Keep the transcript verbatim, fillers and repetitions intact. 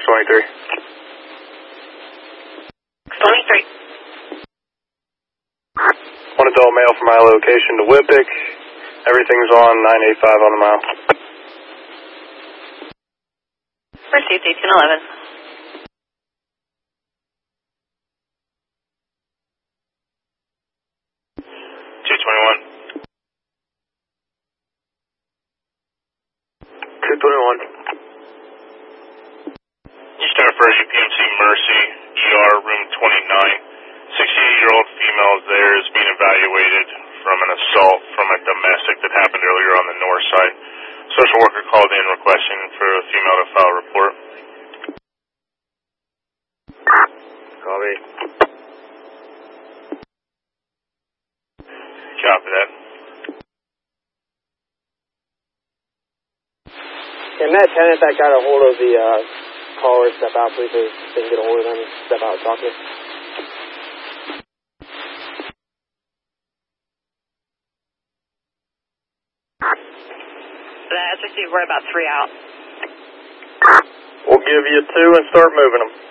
twenty-three. twenty-three. One adult male from my location to Whippick. Everything's on nine eighty-five on the mile. Received eighteen eleven. two twenty-one. two twenty-one. Eastern First U P M C Mercy, E R room twenty-nine. sixty-eight-year-old female there is being evaluated from an assault from a domestic that happened earlier on the north side. Social worker called in requesting for a female to file a report. Copy. Copy that. Can that tenant that got a hold of the uh, caller step out, please? They didn't get a hold of them, step out and talk to me. As I see, we're about three out. We'll give you two and start moving them.